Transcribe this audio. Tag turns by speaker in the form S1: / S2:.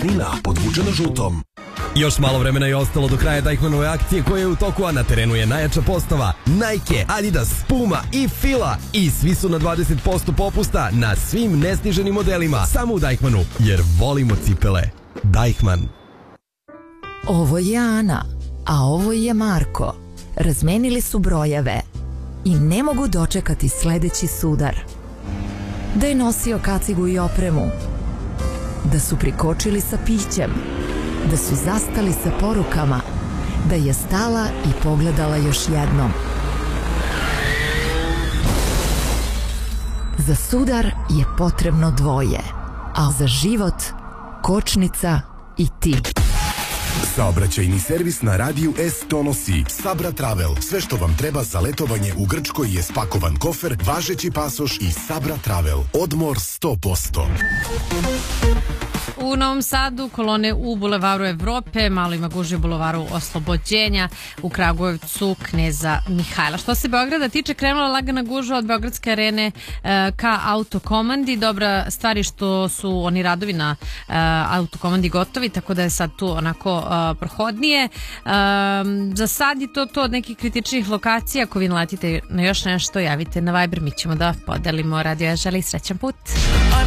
S1: Testenina podvučena žutom.
S2: Još malo vremena je ostalo do kraja Deichmannove akcije koja je u toku, a na terenu je najjača postava Nike, Adidas, Puma i Fila. I svi su na 20% popusta na svim nesniženim modelima. Samo u Deichmannu, jer volimo cipele. Deichmann.
S3: Ovo je Ana, a ovo je Marko. Razmenili su brojeve i ne mogu dočekati sledeći sudar. Da je nosio kacigu i opremu, da su prikočili sa pićem, da su zastali sa porukama, da je stala i pogledala još jednom. Za sudar je potrebno dvoje, a za život kočnica i ti.
S1: Saobraćajni servis na radiju S donosi Sabra Travel. Sve što vam treba za letovanje u Grčkoj je spakovan kofer, važeći pasoš i Sabra Travel. Odmor 100%.
S4: U Novom Sadu kolone u Bulevaru Evrope, malo ima gužve u Bulevaru Oslobođenja, u Kragujevcu Kneza Mihajla. Što se Beograda tiče, krenula lagana gužva od Beogradske arene ka Autokomandi. Dobra stvar je što su oni radovi na Autokomandi gotovi, tako da je sad tu onako prohodnije. Za sad je to od nekih kritičnih lokacija. Ako vi naletite na još nešto, javite na Viber, mi ćemo da podelimo. Radio želi srećan put.